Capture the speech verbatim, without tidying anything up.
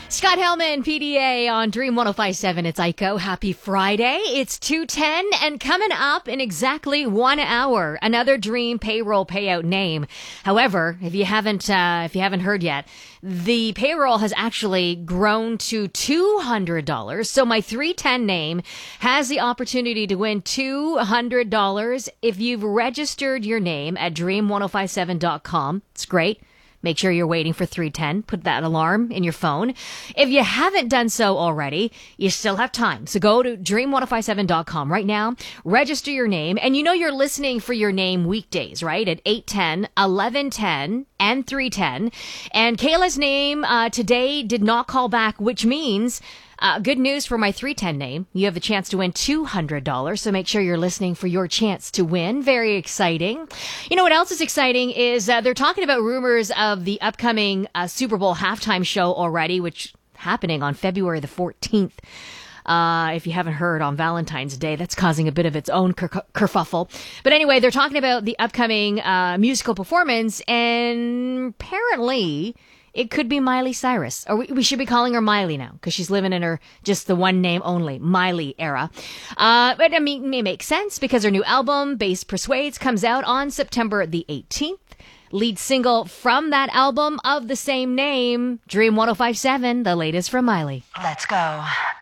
Scott Hellman, P D A on Dream one oh five point seven. It's Aiko. Happy Friday. It's two ten and coming up in exactly one hour, another Dream payroll payout name. However, if you haven't, uh, if you haven't heard yet, the payroll has actually grown to two hundred dollars. So my three ten name has the opportunity to win two hundred dollars if you've registered your name at dream one oh five seven dot com. It's great. Make sure you're waiting for three ten. Put that alarm in your phone. If you haven't done so already, you still have time. So go to dream one oh five seven dot com right now, register your name, and you know you're listening for your name weekdays, right? At eight ten, eleven ten, and three ten. And Kayla's name uh, today did not call back, which means Uh, good news for my three ten name. You have the chance to win two hundred dollars, so make sure you're listening for your chance to win. Very exciting. You know what else is exciting is uh, they're talking about rumors of the upcoming uh, Super Bowl halftime show already, which happening on February the fourteenth. Uh, if you haven't heard, on Valentine's Day, that's causing a bit of its own ker- kerfuffle. But anyway, they're talking about the upcoming uh, musical performance, and apparently it could be Miley Cyrus, or we, we should be calling her Miley now, because she's living in her just the one name only, Miley era. Uh, but I mean, it may make sense because her new album, Bass Persuades, comes out on September the eighteenth. Lead single from that album of the same name, Dream one oh five point seven, the latest from Miley. Let's go.